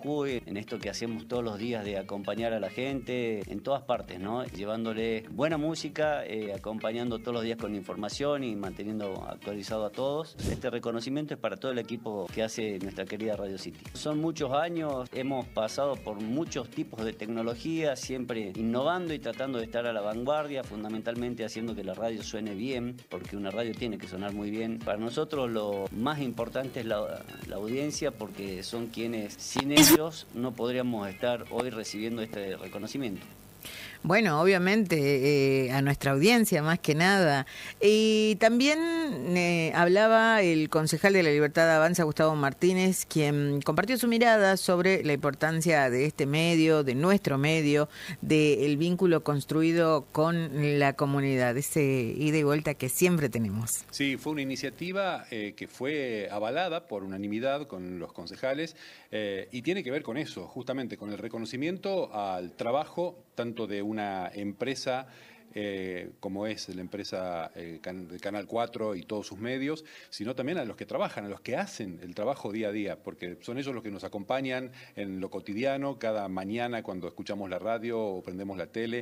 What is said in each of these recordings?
Jujuy, en esto que hacemos todos los días de acompañar a la gente en todas partes, ¿no? Llevándole buena música, acompañando todos los días con información y manteniendo actualizado a todos. Este reconocimiento es para todo el equipo que hace nuestra querida Radio City. Son muchos años, hemos pasado por muchos tipos de tecnología, siempre innovando y tratando de estar a la vanguardia, fundamentalmente haciendo que la radio suene bien, porque una radio tiene que sonar muy bien. Para nosotros lo más importante es la audiencia, porque son quienes, sin ellos, no podríamos estar hoy recibiendo este reconocimiento. Bueno, obviamente a nuestra audiencia más que nada. Y también hablaba el concejal de La Libertad Avanza, Gustavo Martínez, quien compartió su mirada sobre la importancia de este medio, de nuestro medio, del vínculo construido con la comunidad, ese ida y vuelta que siempre tenemos. Sí, fue una iniciativa que fue avalada por unanimidad con los concejales y tiene que ver con eso, justamente con el reconocimiento al trabajo tanto de una empresa como es la empresa de Canal 4 y todos sus medios, sino también a los que trabajan, a los que hacen el trabajo día a día, porque son ellos los que nos acompañan en lo cotidiano, cada mañana cuando escuchamos la radio o prendemos la tele,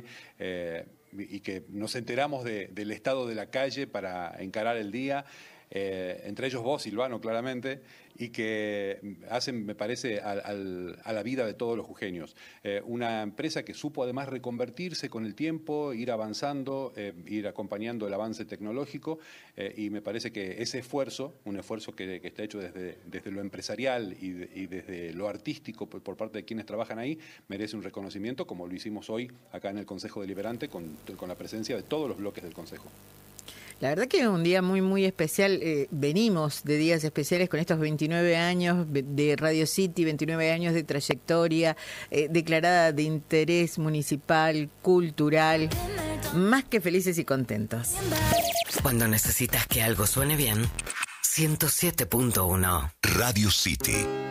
y que nos enteramos del estado de la calle para encarar el día. Entre ellos vos, Silvano, claramente, y que hacen, me parece, a la vida de todos los jujeños. Una empresa que supo además reconvertirse con el tiempo, ir avanzando, ir acompañando el avance tecnológico, y me parece que ese esfuerzo, un esfuerzo que está hecho desde lo empresarial y desde lo artístico por parte de quienes trabajan ahí, merece un reconocimiento, como lo hicimos hoy acá en el Consejo Deliberante, con la presencia de todos los bloques del Consejo. La verdad que es un día muy, muy especial. Venimos de días especiales con estos 29 años de Radio City, 29 años de trayectoria, declarada de interés municipal, cultural. Más que felices y contentos. Cuando necesitas que algo suene bien, 107.1 Radio City.